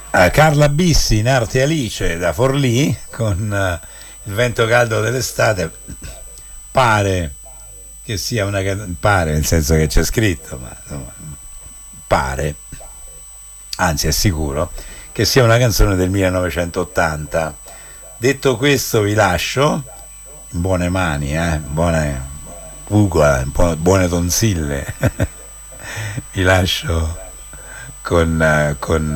Carla Bissi in arte Alice da Forlì con Il vento caldo dell'estate. Pare che sia pare nel senso che c'è scritto, ma insomma, pare, anzi è sicuro che sia una canzone del 1980. Detto questo vi lascio in buone mani, buone buone tonsille. Vi lascio con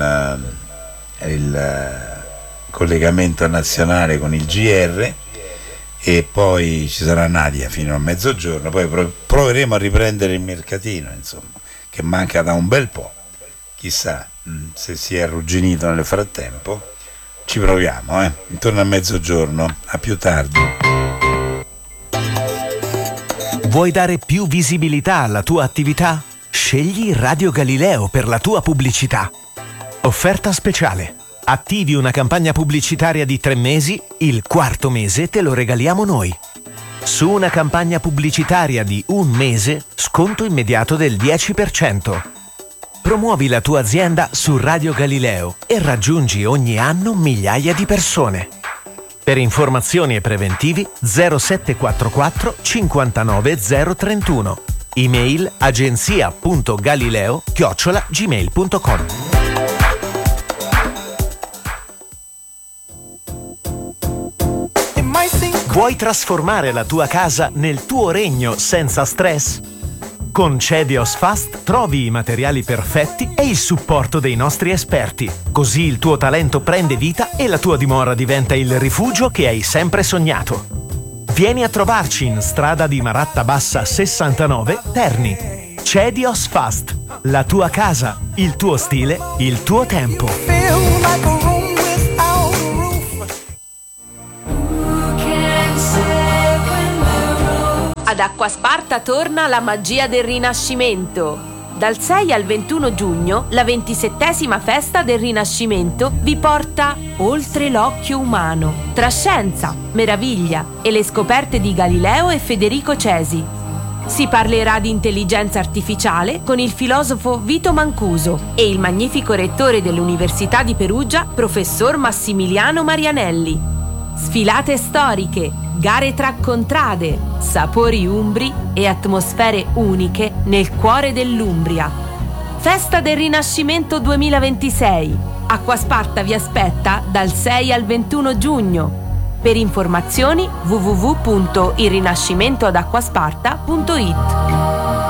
il collegamento nazionale con il GR e poi ci sarà Nadia fino a mezzogiorno, poi proveremo a riprendere il mercatino, insomma, che manca da un bel po', chissà se si è arrugginito nel frattempo. Ci proviamo, intorno a mezzogiorno. A più tardi. Vuoi dare più visibilità alla tua attività? Scegli Radio Galileo per la tua pubblicità. Offerta speciale. Attivi una campagna pubblicitaria di 3 mesi, il 4º mese te lo regaliamo noi. Su una campagna pubblicitaria di 1 mese, sconto immediato del 10%. Promuovi la tua azienda su Radio Galileo e raggiungi ogni anno migliaia di persone. Per informazioni e preventivi 0744 59 031. Email agenzia.galileo@gmail.com. Vuoi trasformare la tua casa nel tuo regno senza stress? Con Cedios Fast trovi i materiali perfetti e il supporto dei nostri esperti. Così il tuo talento prende vita e la tua dimora diventa il rifugio che hai sempre sognato. Vieni a trovarci in strada di Maratta Bassa 69, Terni. Cedios Fast. La tua casa, il tuo stile, il tuo tempo. Ad Acquasparta torna la magia del Rinascimento. Dal 6 al 21 giugno, la 27ª festa del Rinascimento vi porta oltre l'occhio umano, tra scienza, meraviglia e le scoperte di Galileo e Federico Cesi. Si parlerà di intelligenza artificiale con il filosofo Vito Mancuso e il magnifico rettore dell'Università di Perugia, professor Massimiliano Marianelli. Sfilate storiche, gare tra contrade, sapori umbri e atmosfere uniche nel cuore dell'Umbria. Festa del Rinascimento 2026. Acquasparta vi aspetta dal 6 al 21 giugno. Per informazioni www.ilrinascimentoadacquasparta.it.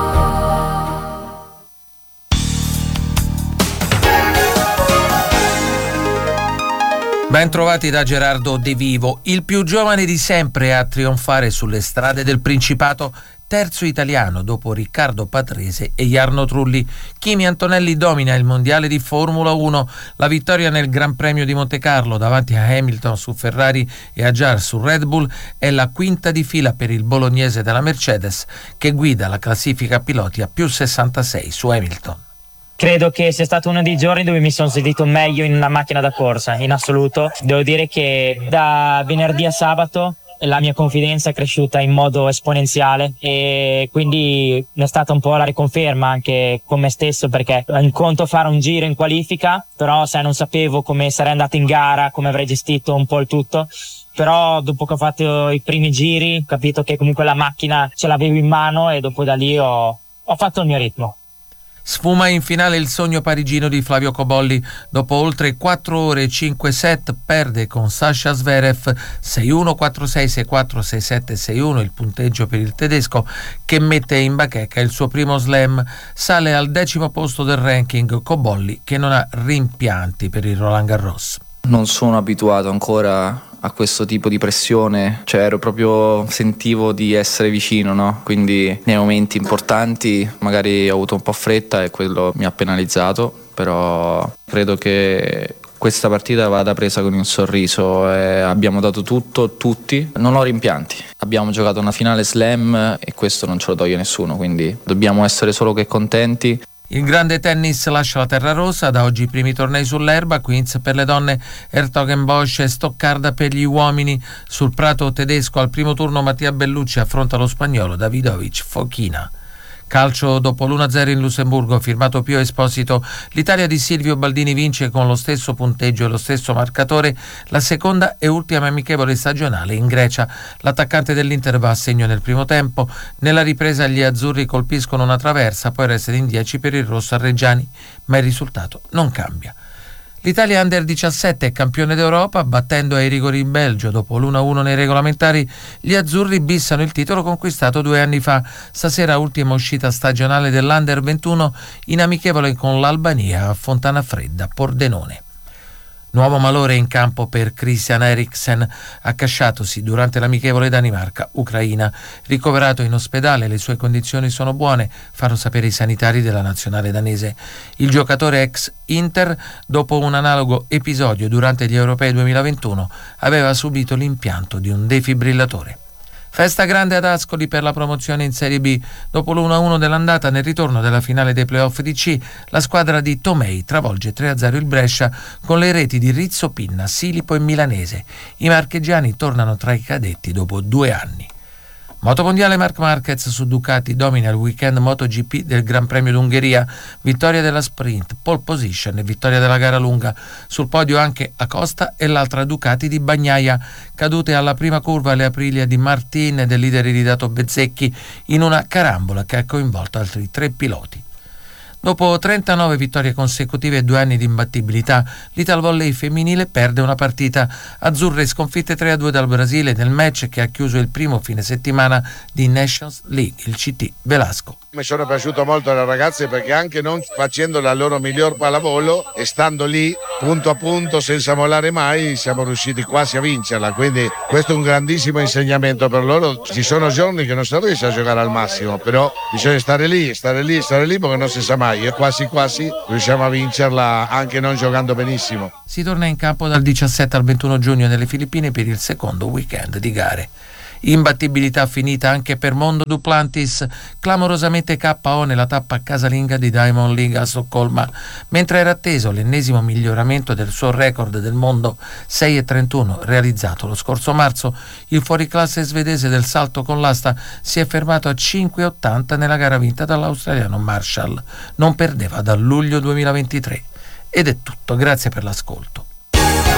Ben trovati da Gerardo De Vivo, il più giovane di sempre a trionfare sulle strade del Principato, terzo italiano dopo Riccardo Patrese e Jarno Trulli. Kimi Antonelli domina il mondiale di Formula 1, la vittoria nel Gran Premio di Montecarlo davanti a Hamilton su Ferrari e a Jarl su Red Bull è la 5ª di fila per il bolognese della Mercedes, che guida la classifica piloti a più 66 su Hamilton. Credo che sia stato uno dei giorni dove mi sono sentito meglio in una macchina da corsa, in assoluto. Devo dire che da venerdì a sabato la mia confidenza è cresciuta in modo esponenziale e quindi è stata un po' la riconferma anche con me stesso, perché in conto fare un giro in qualifica, però non sapevo come sarei andato in gara, come avrei gestito un po' il tutto. Però dopo che ho fatto i primi giri ho capito che comunque la macchina ce l'avevo in mano e dopo da lì ho fatto il mio ritmo. Sfuma in finale il sogno parigino di Flavio Cobolli. Dopo oltre 4 ore e 5 set perde con Sasha Zverev 6-1, 4-6, 6-4, 6-7, 6-1 il punteggio per il tedesco, che mette in bacheca il suo primo slam. Sale al 10° posto del ranking Cobolli, che non ha rimpianti per il Roland Garros. Non sono abituato ancora a questo tipo di pressione, sentivo di essere vicino, no? Quindi nei momenti importanti magari ho avuto un po' fretta e quello mi ha penalizzato, però credo che questa partita vada presa con un sorriso e abbiamo dato tutto, tutti, non ho rimpianti. Abbiamo giocato una finale slam e questo non ce lo toglie nessuno, quindi dobbiamo essere solo che contenti. Il grande tennis lascia la terra rossa, da oggi i primi tornei sull'erba, Queens per le donne, Hertogenbosch e Stoccarda per gli uomini. Sul prato tedesco al primo turno Mattia Bellucci affronta lo spagnolo Davidovic Fokina. Calcio, dopo l'1-0 in Lussemburgo, firmato Pio Esposito, l'Italia di Silvio Baldini vince con lo stesso punteggio e lo stesso marcatore la seconda e ultima amichevole stagionale in Grecia. L'attaccante dell'Inter va a segno nel primo tempo, nella ripresa gli azzurri colpiscono una traversa, poi restano in 10 per il rosso a Reggiani, ma il risultato non cambia. L'Italia Under 17 è campione d'Europa, battendo ai rigori in Belgio. Dopo l'1-1 nei regolamentari, gli azzurri bissano il titolo conquistato 2 anni fa. Stasera ultima uscita stagionale dell'Under 21 in amichevole con l'Albania a Fontana Fredda, Pordenone. Nuovo malore in campo per Christian Eriksen, accasciatosi durante l'amichevole Danimarca-Ucraina. Ricoverato in ospedale, le sue condizioni sono buone, fanno sapere i sanitari della nazionale danese. Il giocatore ex Inter, dopo un analogo episodio durante gli Europei 2021, aveva subito l'impianto di un defibrillatore. Festa grande ad Ascoli per la promozione in Serie B. Dopo l'1-1 dell'andata, nel ritorno della finale dei playoff di C, la squadra di Tomei travolge 3-0 il Brescia con le reti di Rizzo, Pinna, Silipo e Milanese. I marchigiani tornano tra i cadetti dopo 2 anni. Motomondiale, Marc Marquez su Ducati domina il weekend MotoGP del Gran Premio d'Ungheria, vittoria della sprint, pole position e vittoria della gara lunga. Sul podio anche Acosta e l'altra Ducati di Bagnaia, cadute alla prima curva le Aprilia di Martin e del leader iridato Bezzecchi in una carambola che ha coinvolto altri 3 piloti. Dopo 39 vittorie consecutive e 2 anni di imbattibilità, l'Italvolley femminile perde una partita. Azzurre sconfitte 3-2 dal Brasile nel match che ha chiuso il primo fine settimana di Nations League, il CT Velasco. Mi sono piaciuto molto le ragazze perché anche non facendo la loro miglior pallavolo e stando lì punto a punto senza mollare mai siamo riusciti quasi a vincerla, quindi questo è un grandissimo insegnamento per loro. Ci sono giorni che non si riesce a giocare al massimo, però bisogna stare lì perché non si sa mai e quasi riusciamo a vincerla anche non giocando benissimo. Si torna in campo dal 17 al 21 giugno nelle Filippine per il secondo weekend di gare. Imbattibilità finita anche per Mondo Duplantis, clamorosamente KO nella tappa casalinga di Diamond League a Stoccolma, mentre era atteso l'ennesimo miglioramento del suo record del mondo 6,31 realizzato lo scorso marzo. Il fuoriclasse svedese del salto con l'asta si è fermato a 5,80 nella gara vinta dall'australiano Marshall. Non perdeva dal luglio 2023. Ed è tutto, grazie per l'ascolto.